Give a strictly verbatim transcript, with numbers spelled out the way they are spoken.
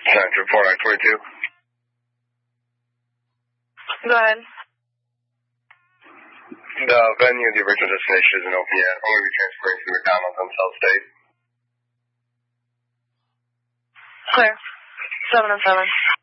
Nine two four nine twenty-two. Go ahead. The venue, the original destination isn't open yet. I'm going to be transferring to McDonald's on South State. Clear. seven oh seven.